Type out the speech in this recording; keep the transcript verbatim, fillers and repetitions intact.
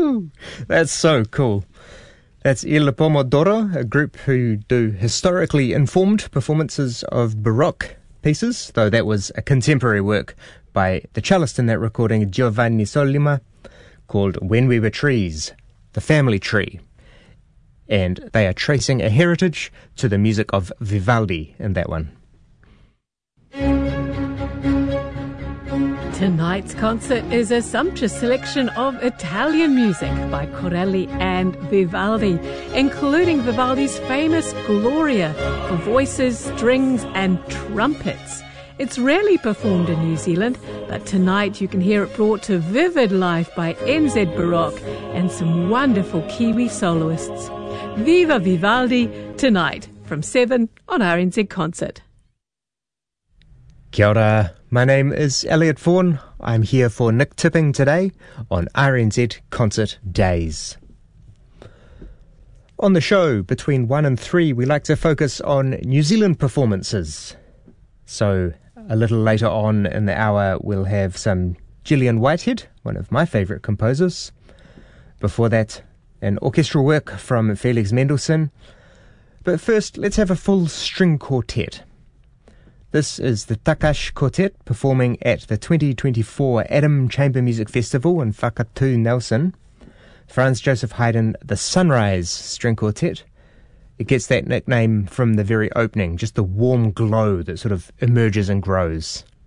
Woo! That's so cool. That's Il Pomodoro, a group who do historically informed performances of Baroque pieces, though that was a contemporary work by the cellist in that recording, Giovanni Sollima, called When We Were Trees, the family tree. And they are tracing a heritage to the music of Vivaldi in that one. Tonight's concert is a sumptuous selection of Italian music by Corelli and Vivaldi, including Vivaldi's famous Gloria for voices, strings and trumpets. It's rarely performed in New Zealand, but tonight you can hear it brought to vivid life by N Z Baroque and some wonderful Kiwi soloists. Viva Vivaldi tonight from seven on R N Z Concert. Kia ora, my name is Elliot Vaughan. I'm here for Nick Tipping today on R N Z Concert Days. On the show, between one and three, we like to focus on New Zealand performances. So a little later on in the hour, we'll have some Gillian Whitehead, one of my favourite composers. Before that, an orchestral work from Felix Mendelssohn. But first, let's have a full string quartet. This is the Takash Quartet performing at the twenty twenty-four Adam Chamber Music Festival in Whakatū, Nelson. Franz Joseph Haydn, the Sunrise String Quartet. It gets that nickname from the very opening, just the warm glow that sort of emerges and grows.